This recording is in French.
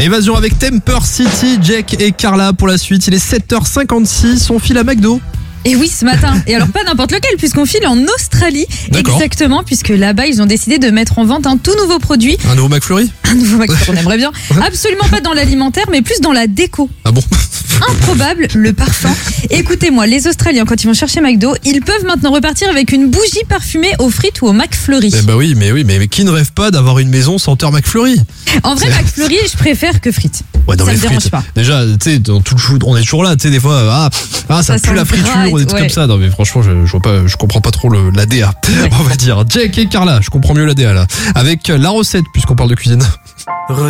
Évasion avec Temper City, Jack et Carla pour la suite. Il est 7h56, on file à McDo. Et oui, ce matin. Et alors pas n'importe lequel, puisqu'on file en Australie. D'accord. Exactement, puisque là-bas, ils ont décidé de mettre en vente un tout nouveau produit. Un nouveau McFlurry ? Un nouveau McFlurry, on aimerait bien. Absolument pas dans l'alimentaire, mais plus dans la déco. Ah bon ? Improbable, le parfum. Écoutez-moi, les Australiens, quand ils vont chercher McDo, ils peuvent maintenant repartir avec une bougie parfumée aux frites ou au McFlurry. Eh bah oui, mais qui ne rêve pas d'avoir une maison senteur McFlurry ? En vrai, McFlurry, je préfère que frites. Ouais, dans Ça les me dérange frites. pas. Déjà, tu sais, dans tout le shoot, on est toujours là, tu sais, des fois, ça Ça pue sent la le friture, gras et ou des tout, trucs ouais. comme ça. Non, mais franchement, je comprends pas trop la DA. On va dire Jack et Carla, je comprends mieux la DA là. Avec la recette, puisqu'on parle de cuisine.